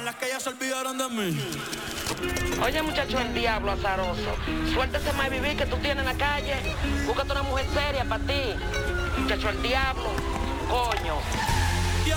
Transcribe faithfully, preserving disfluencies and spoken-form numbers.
las que ya se olvidaron de mí. Oye, muchacho, el diablo azaroso. Suéltese más vivir que tú tienes en la calle. Búscate una mujer seria para ti. Muchacho, el diablo. Coño.